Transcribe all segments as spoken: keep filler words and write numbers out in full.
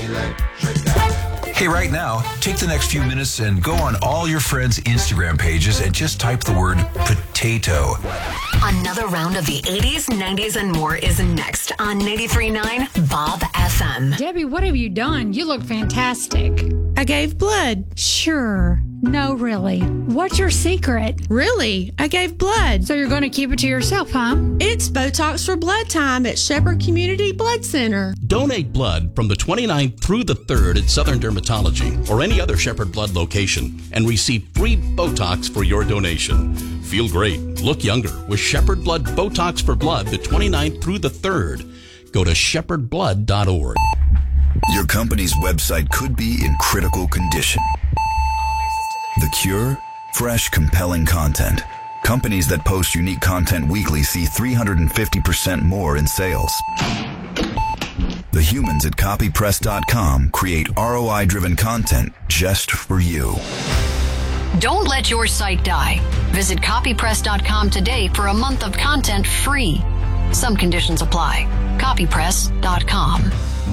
Hey, right now, take the next few minutes and go on all your friends' Instagram pages and just type the word potato. Another round of the eighties, nineties, and more is next on ninety-three point nine Bob F M. Debbie, what have you done? You look fantastic. I gave blood. Sure. No, really. What's your secret? Really? I gave blood. So you're going to keep it to yourself, huh? It's Botox for Blood time at Shepherd Community Blood Center. Donate blood from the twenty-ninth through the third at Southern Dermatology or any other Shepherd Blood location and receive free Botox for your donation. Feel great. Look younger with Shepherd Blood Botox for Blood the twenty-ninth through the third. Go to shepherd blood dot org. Your company's website could be in critical condition. The cure? Fresh, compelling content. Companies that post unique content weekly see three hundred fifty percent more in sales. The humans at copy press dot com create R O I-driven content just for you. Don't let your site die. Visit copy press dot com today for a month of content free. Some conditions apply. copy press dot com.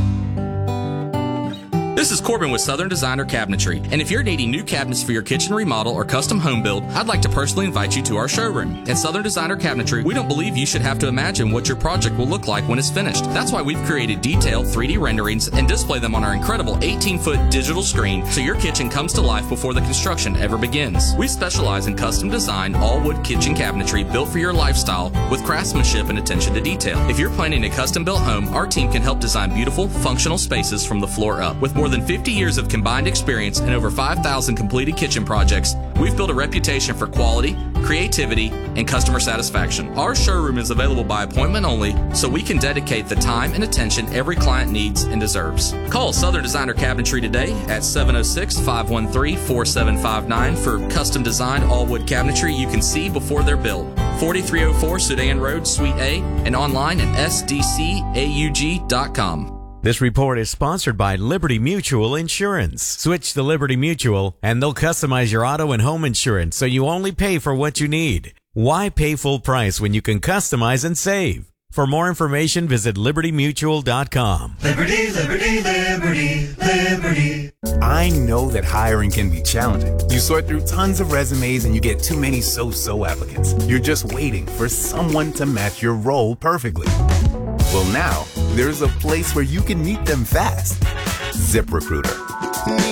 This is Corbin with Southern Designer Cabinetry, and if you're needing new cabinets for your kitchen remodel or custom home build, I'd like to personally invite you to our showroom. At Southern Designer Cabinetry, we don't believe you should have to imagine what your project will look like when it's finished. That's why we've created detailed three D renderings and display them on our incredible eighteen-foot digital screen so your kitchen comes to life before the construction ever begins. We specialize in custom design, all-wood kitchen cabinetry built for your lifestyle with craftsmanship and attention to detail. If you're planning a custom-built home, our team can help design beautiful, functional spaces from the floor up. With more than fifty years of combined experience and over five thousand completed kitchen projects, we've built a reputation for quality, creativity, and customer satisfaction. Our showroom is available by appointment only, so we can dedicate the time and attention every client needs and deserves. Call Southern Designer Cabinetry today at seven oh six, five one three, four seven five nine for custom designed all-wood cabinetry you can see before they're built. forty-three oh four Sudan Road, Suite A, and online at s d c a u g dot com. This report is sponsored by Liberty Mutual Insurance. Switch to Liberty Mutual, and they'll customize your auto and home insurance so you only pay for what you need. Why pay full price when you can customize and save? For more information, visit liberty mutual dot com. Liberty, liberty, liberty, liberty. I know that hiring can be challenging. You sort through tons of resumes and you get too many so-so applicants. You're just waiting for someone to match your role perfectly. Well, now, there's a place where you can meet them fast. ZipRecruiter.